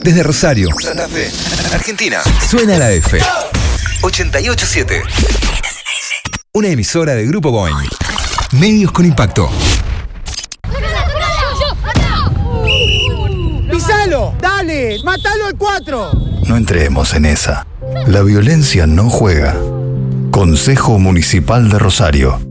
Desde Rosario, Santa Fe, Argentina, suena la F. 88.7. Una emisora de Grupo Boing. Medios con impacto. ¡Pisalo! ¡Dale! ¡Mátalo al 4! No entremos en esa. La violencia no juega. Consejo Municipal de Rosario.